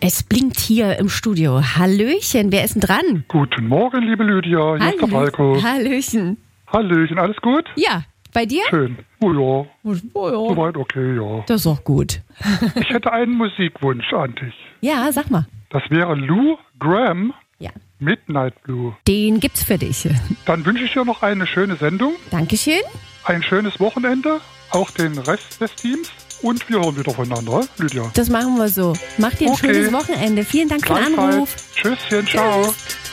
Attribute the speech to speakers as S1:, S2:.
S1: Es blinkt hier im Studio. Hallöchen, wer ist denn dran?
S2: Guten Morgen, liebe Lydia. Hier ist der Falco.
S1: Hallöchen.
S2: Hallöchen, alles gut?
S1: Ja, bei dir?
S2: Schön. Oh ja.
S1: Oh ja.
S2: Soweit okay, ja.
S1: Das ist auch gut.
S2: Ich hätte einen Musikwunsch an dich.
S1: Ja, sag mal.
S2: Das wäre Lou Gramm,
S1: Ja.
S2: Midnight Blue.
S1: Den gibt's für dich.
S2: Dann wünsche ich dir noch eine schöne Sendung,
S1: Dankeschön.
S2: ein schönes Wochenende, auch den Rest des Teams. Und wir hören wieder voneinander, Lydia.
S1: Das machen wir so. Mach dir ein schönes Wochenende. Vielen Dank für den
S2: Gleichfalls.
S1: Anruf.
S2: Tschüsschen, ciao.
S1: Tschüss.